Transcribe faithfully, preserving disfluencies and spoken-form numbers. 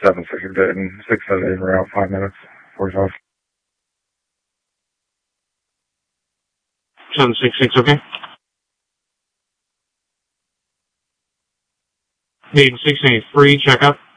seven six are dead, and six seven eight are out five minutes, forty-five. seven six six, okay. eight six eight, free, check up.